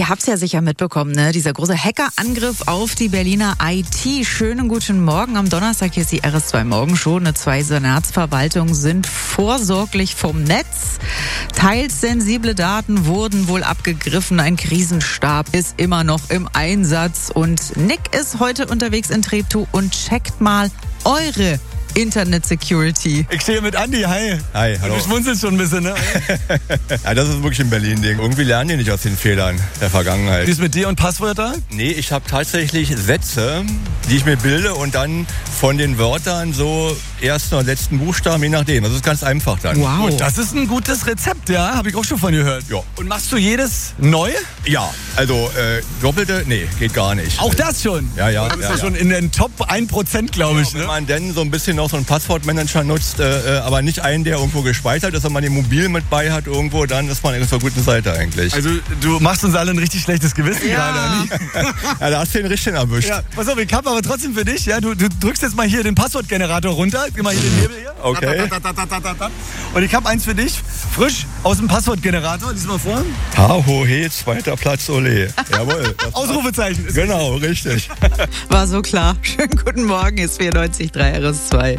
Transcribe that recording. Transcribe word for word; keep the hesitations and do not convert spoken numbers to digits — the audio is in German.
Ihr habt es ja sicher mitbekommen, ne? Dieser große Hackerangriff auf die Berliner I T. Schönen guten Morgen. Am Donnerstag hier ist die R S zwei Morgenshow. Ne, zwei Senatsverwaltungen sind vorsorglich vom Netz. Teils sensible Daten wurden wohl abgegriffen. Ein Krisenstab ist immer noch im Einsatz. Und Nick ist heute unterwegs in Treptow und checkt mal eure Internet Security. Ich stehe mit Andi, hi. Hi, hallo. Du schmunzelst schon ein bisschen, ne? Ja, das ist wirklich ein Berlin-Ding. Irgendwie lernen die nicht aus den Fehlern der Vergangenheit. Wie ist mit dir und Passwörter? Nee, ich habe tatsächlich Sätze, die ich mir bilde und dann von den Wörtern so ersten oder letzten Buchstaben, je nachdem. Das ist ganz einfach dann. Wow. Gut, das ist ein gutes Rezept, ja? Habe ich auch schon von gehört. Ja. Und machst du jedes neu? Ja, also äh, doppelte, nee, geht gar nicht. Auch das schon? Ja, ja. Du bist ja, ja ja. schon in den Top ein Prozent, glaube ich, Wenn ne? man denn so ein bisschen noch so einen Passwortmanager nutzt, äh, aber nicht einen, der irgendwo gespeichert ist, wenn man den mobil mit bei hat irgendwo, dann ist man auf der guten Seite eigentlich. Also du machst uns alle ein richtig schlechtes Gewissen Ja. gerade, Andi. Ja, da hast du den richtigen erwischt. Ja, pass auf, ich hab aber trotzdem für dich, ja, du, du drückst jetzt mal hier den Passwortgenerator runter, gib mal hier den Hebel hier. Okay. Und ich habe eins für dich, frisch aus dem Passwortgenerator, lies mal vor. Ha, ho, he, zweiter Platz, ole. Jawohl. das- Ausrufezeichen. Ist Genau, richtig. War so klar. Schönen guten Morgen, ist vierundneunzig Komma drei R S zwei.